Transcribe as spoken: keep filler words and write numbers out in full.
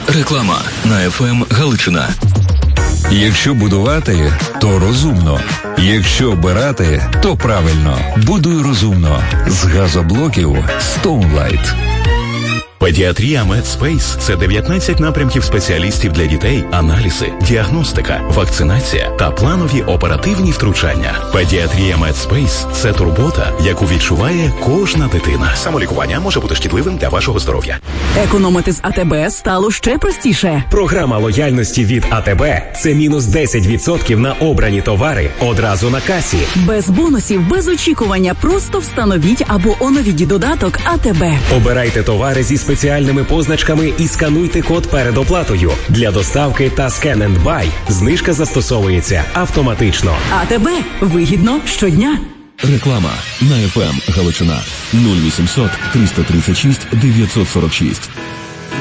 Реклама на еф ем Галичина. Якщо будувати, то розумно. Якщо обирати, то правильно. Будуй розумно. З газоблоків Stoneline. Педіатрія Медспейс – це дев'ятнадцять напрямків спеціалістів для дітей, аналізи, діагностика, вакцинація та планові оперативні втручання. Педіатрія Медспейс – це турбота, яку відчуває кожна дитина. Самолікування може бути шкідливим для вашого здоров'я. Економити з а те бе стало ще простіше. Програма лояльності від а те бе – це мінус десять відсотків на обрані товари одразу на касі. Без бонусів, без очікування. Просто встановіть або оновіть додаток а те бе. Обирайте товари зі спеціальними позначками і скануйте код перед оплатою. Для доставки та Scan and Buy знижка застосовується автоматично. а те бе. Вигідно щодня. Реклама на еф ем Галичина. нуль вісімсот триста тридцять шість дев'ятсот сорок шість.